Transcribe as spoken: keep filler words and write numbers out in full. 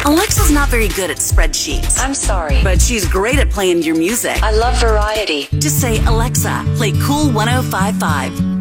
Alexa's not very good at spreadsheets. I'm sorry. But she's great at playing your music. I love variety. Just say, Alexa, play Cool one oh five five.